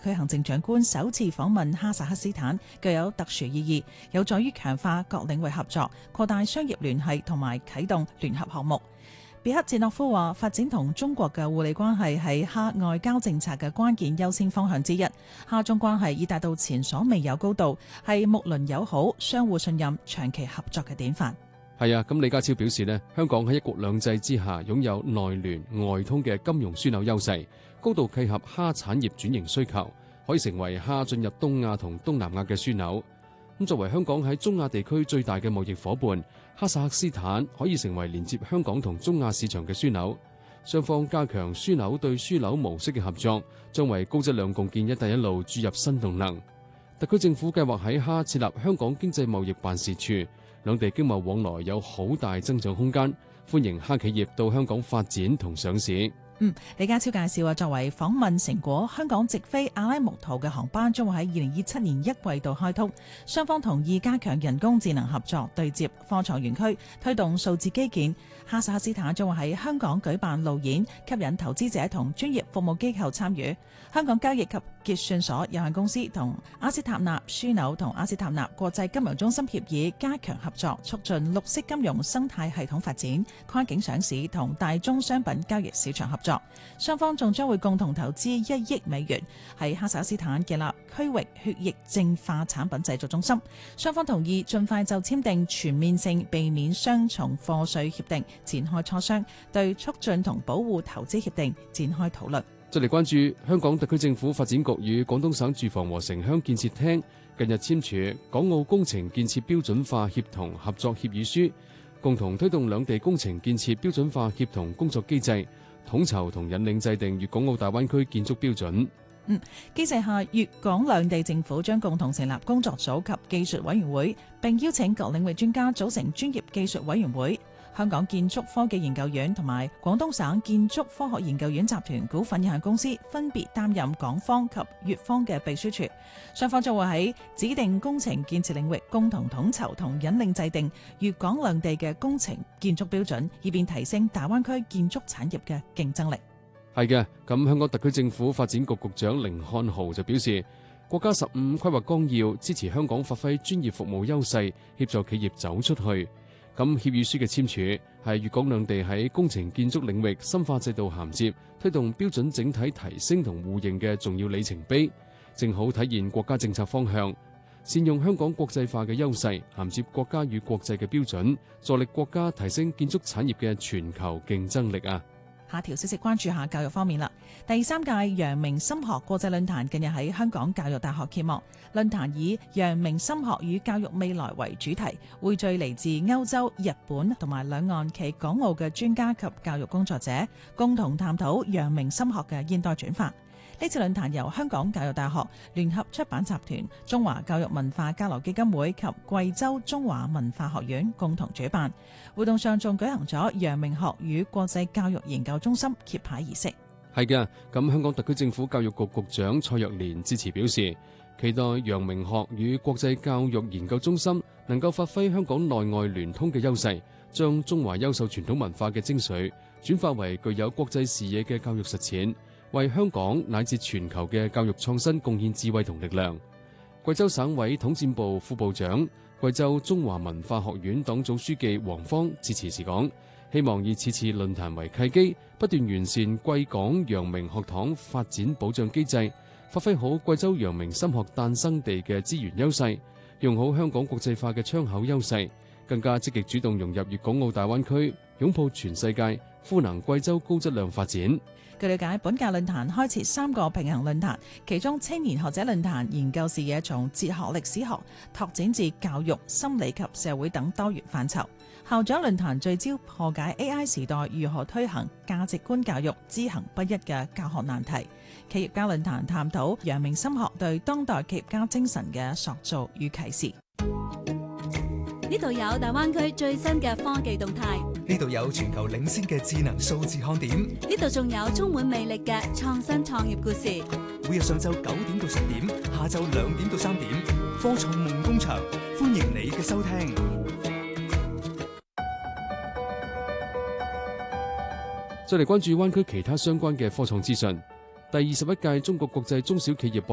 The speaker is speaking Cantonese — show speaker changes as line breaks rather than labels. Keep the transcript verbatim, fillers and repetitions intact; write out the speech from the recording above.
區行政長官首次訪問哈薩克斯坦，具有特殊意義，有助於強化各領域合作、擴大商業聯繫同埋啟動聯合項目。別克捷諾夫話，發展同中國嘅互利關係係哈外交政策嘅關鍵優先方向之一。哈中關係已達到前所未有高度，係睦鄰友好、相互信任、長期合作嘅典範。
係啊，咁李家超表示呢，香港喺一國兩制之下擁有內聯外通嘅金融樞紐優勢，高度契合哈產業轉型需求，可以成為哈進入東亞同東南亞嘅樞紐。咁作為香港喺中亞地區最大嘅貿易夥伴，哈薩克斯坦可以成為連接香港同中亞市場嘅樞紐。雙方加強樞紐對樞紐模式嘅合作，將為高質量共建一帶一路注入新動能。特區政府計劃喺哈設立香港經濟貿易辦事處，兩地經貿往來有好大增長空間，歡迎哈企業到香港發展同上市。
嗯，李家超介紹啊，作為訪問成果，香港直飛阿拉木圖嘅航班將會喺二零二七年一季度開通。雙方同意加強人工智能合作，對接科創園區，推動數字基建。哈薩克斯坦將會喺香港舉辦路演，吸引投資者同專業服務機構參與。香港交易及結算所有限公司同阿斯塔納樞紐同阿斯塔納國際金融中心協議，加強合作，促進綠色金融生態系統發展、跨境上市同大宗商品交易市場合作。雙方仲將會共同投資一億美元喺哈薩克斯坦建立區域血液淨化產品製造中心。雙方同意盡快就簽訂全面性避免雙重課稅協定展開磋商，對促進同保護投資協定展開討論。
再嚟關注香港特區政府發展局與廣東省住房和城鄉建設廳近日簽署港澳工程建設標準化協同合作協議書，共同推動兩地工程建設標準化協同工作機制，統籌同引領制定粵港澳大灣區建築標準。
嗯，機制下，粵港兩地政府將共同成立工作組及技術委員會，並邀請各領域專家組成專業技術委員會。香港建築科技研究院同埋廣東省建築科學研究院集團股份有限公司分別擔任港方及粵方嘅秘書處，雙方將會喺指定工程建設領域共同統籌同引領制定粵港兩地嘅工程建築標準，以便提升大灣區建築產業嘅競爭力。
係嘅，咁香港特區政府發展局局長甯漢豪就表示，國家十五規劃綱要支持香港發揮專業服務優勢，協助企業走出去。咁協議書嘅簽署係粵港兩地喺工程建築領域深化制度銜接，推動標準整體提升同互認嘅重要里程碑，正好體現國家政策方向，善用香港國際化嘅優勢，銜接國家與國際嘅標準，助力國家提升建築產業嘅全球競爭力啊！
下條消息關注下教育方面啦。第三屆陽明心學國際論壇近日喺香港教育大學揭幕。論壇以陽明心學與教育未來為主題，匯聚嚟自歐洲、日本同埋兩岸及港澳嘅專家及教育工作者，共同探討陽明心學嘅現代轉化。呢次論壇由香港教育大學、聯合出版集團、中華教育文化交流基金會及貴州中華文化學院共同主辦。活動上仲舉行咗陽明學與國際教育研究中心揭牌儀式。
係嘅，咁香港特區政府教育局局長蔡若蓮致辭表示，期待陽明學與國際教育研究中心能夠發揮香港內外聯通嘅優勢，將中華優秀傳統文化嘅精髓轉化為具有國際視野嘅教育實踐，為香港乃至全球嘅教育創新貢獻智慧同力量。貴州省委統戰部副部長、貴州中華文化學院黨組書記黃芳致辭時講，希望以此次論壇為契機，不斷完善貴港陽明學堂發展保障機制，發揮好貴州陽明心學誕生地嘅資源優勢，用好香港國際化嘅窗口優勢，更加積極主動融入粵港澳大灣區，擁抱全世界，賦能貴州高質量發展。
據了解，本屆論壇開設三個平衡論壇，其中青年學者論壇研究視野從哲學歷史學拓展至教育、心理及社會等多元範疇。校長論壇聚焦破解 A I 時代如何推行價值觀教育知行不一嘅教學難題。企業家論壇探討陽明心學對當代企業家精神嘅塑造與啟示。
呢度有大灣區最新嘅科技動態，
呢度有全球領先嘅智能數字看點，
呢度仲有充滿魅力嘅創新創業故事。
每日上晝九點到十點，下晝兩點到三點，科創夢工場，歡迎你嘅收聽。
再嚟關注灣區其他相關嘅科創資訊。第二十一屆中國國際中小企業